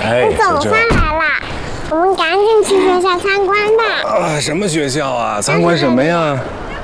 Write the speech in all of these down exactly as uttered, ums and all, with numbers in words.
哎， 你总算来啦！我们赶紧去学校参观吧。 啊，什么学校啊？参观什么呀？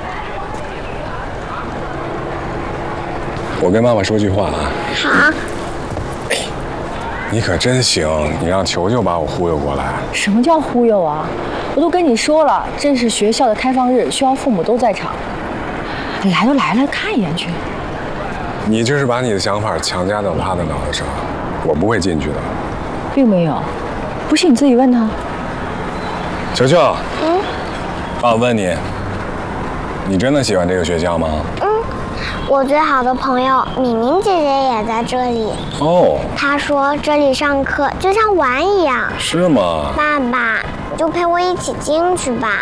我跟妈妈说句话啊。 好。 哎，你可真行，你让球球把我忽悠过来。 什么叫忽悠啊？我都跟你说了，这是学校的开放日，需要父母都在场。来都来了，看一眼去。 你这是把你的想法强加到他的脑袋上，我不会进去的。 并没有，不信你自己问他。 球球， 嗯， 爸，我问你，你真的喜欢这个学校吗？ 嗯，我最好的朋友敏敏姐姐也在这里。 哦。 她说这里上课就像玩一样。 是吗？ 爸爸，你就陪我一起进去吧。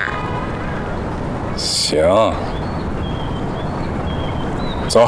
行。走。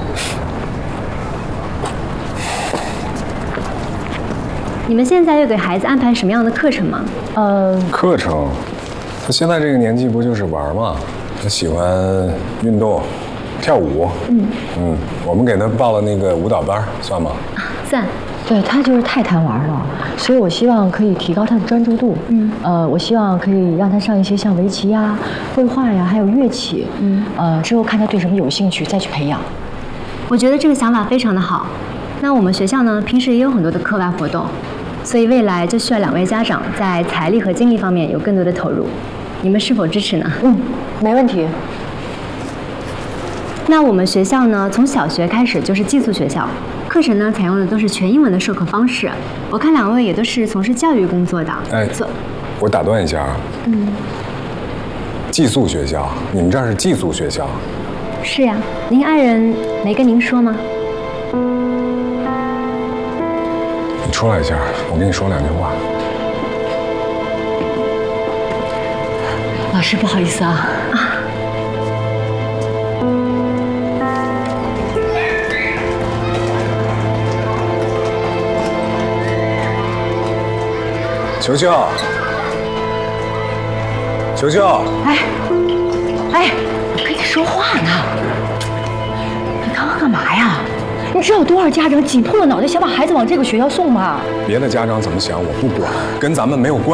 你们现在要给孩子安排什么样的课程吗？ 呃， 课程，他现在这个年纪不就是玩吗？他喜欢运动，跳舞。嗯嗯，我们给他报了那个舞蹈班，算吗？ 算。 对他就是太贪玩了，所以我希望可以提高他的专注度。嗯，呃，我希望可以让他上一些像围棋呀、绘画呀，还有乐器。嗯，呃，之后看他对什么有兴趣，再去培养。 我觉得这个想法非常的好。那我们学校呢，平时也有很多的课外活动，所以未来就需要两位家长在财力和精力方面有更多的投入。你们是否支持呢？ 嗯，没问题。 那我们学校呢，从小学开始就是寄宿学校，课程呢采用的都是全英文的授课方式。我看两位也都是从事教育工作的。 哎，我打断一下啊。嗯。寄宿学校，你们这儿是寄宿学校？ 是呀，您爱人没跟您说吗？ 你出来一下，我跟你说两句话。 老师，不好意思啊。啊。 球球，球球， 哎，哎，我跟你说话呢。你刚刚干嘛呀？你知道有多少家长挤破了脑袋想把孩子往这个学校送吗？ 别的家长怎么想我不管，跟咱们没有关系。